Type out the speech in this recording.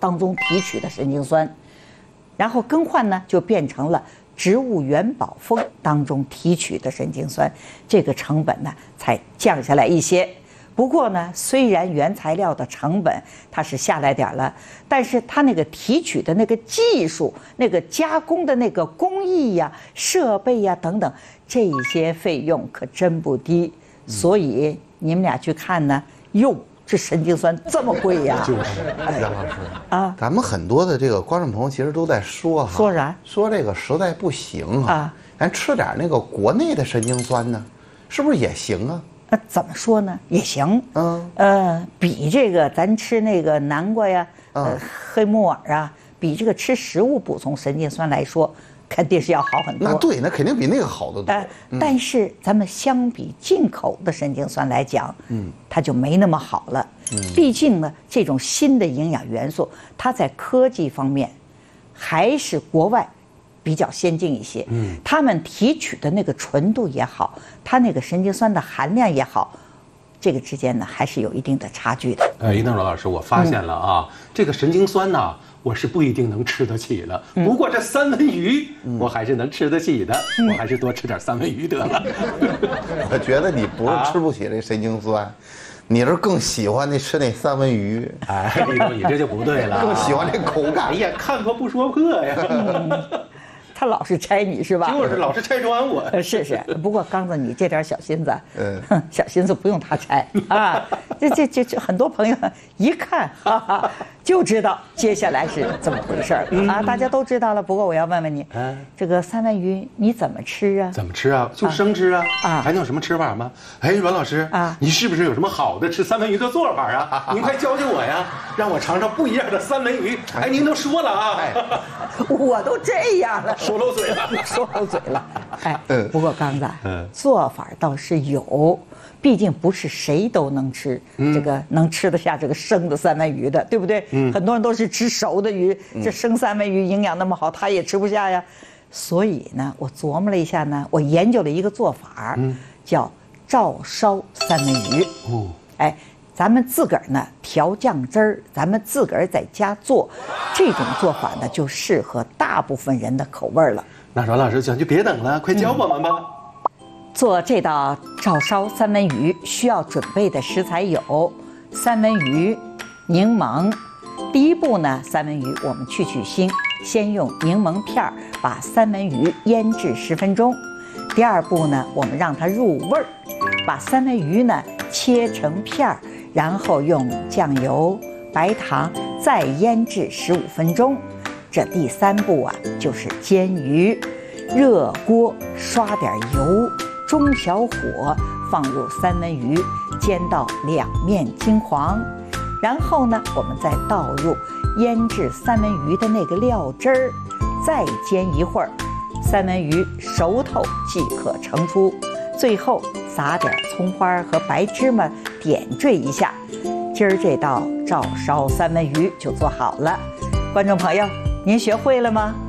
当中提取的神经酸，然后更换呢就变成了植物元宝峰当中提取的神经酸，这个成本呢才降下来一些。不过呢，虽然原材料的成本它是下来点了，但是它那个提取的那个技术、那个加工的那个工艺呀、设备呀等等，这些费用可真不低。所以你们俩去看呢，哟，这神经酸这么贵呀？ 就是，杨老师啊， 咱们很多的这个观众朋友其实都在说哈， 说啥？ 说这个实在不行啊， 咱吃点那个国内的神经酸呢，是不是也行啊？ 怎么说呢？也行，比这个咱吃那个南瓜呀，黑木耳啊，比这个吃食物补充神经酸来说，肯定是要好很多。 那对，那肯定比那个好得多。 但是咱们相比进口的神经酸来讲，它就没那么好了。毕竟呢，这种新的营养元素，它在科技方面还是国外比较先进一些，他们提取的那个纯度也好，它那个神经酸的含量也好，这个之间呢还是有一定的差距的。 一邓老师，我发现了啊，这个神经酸呢，我是不一定能吃得起的。不过这三文鱼，我还是能吃得起的。我还是多吃点三文鱼得了。 我觉得你不是吃不起这神经酸，你是更喜欢吃那三文鱼。 哎，立冬，你这就不对了。 更喜欢这口感。 哎呀，看破不说破呀。 他老是拆你是吧？ 就是老是拆穿我。 是，不过刚子你这点小心思，小心思不用他拆啊。这很多朋友一看，哈哈，就知道接下来是怎么回事啊。大家都知道了。不过我要问问你，这个三文鱼你怎么吃啊？ 怎么吃啊？就生吃啊？还能有什么吃法吗？哎，阮老师啊，你是不是有什么好的吃三文鱼的做法啊？您快教教我呀，让我尝尝不一样的三文鱼。哎，您都说了啊， 我都这样了。 说漏嘴了， 说漏嘴了。哎，不过刚子，做法倒是有，毕竟不是谁都能吃，这个能吃得下这个生的三文鱼的，对不对？很多人都是吃熟的鱼，这生三文鱼营养那么好，他也吃不下呀。所以呢，我琢磨了一下呢，我研究了一个做法，叫照烧三文鱼。哎。咱们自个儿呢调酱汁儿，咱们自个儿在家做，这种做法呢就适合大部分人的口味了。 那阮老师讲就别等了，快教我们吧。 做这道照烧三文鱼需要准备的食材有三文鱼、柠檬。第一步呢，三文鱼我们去腥，先用柠檬片把三文鱼腌制10分钟。第二步呢，我们让它入味儿，把三文鱼呢切成片儿。然后用酱油、白糖再腌制15分钟。这第3步啊，就是煎鱼。热锅刷点油，中小火放入三文鱼，煎到两面金黄。然后呢，我们再倒入腌制三文鱼的那个料汁儿，再煎一会儿，三文鱼熟透即可盛出。最后撒点葱花和白芝麻点缀一下，今儿这道照烧三文鱼就做好了。观众朋友，您学会了吗？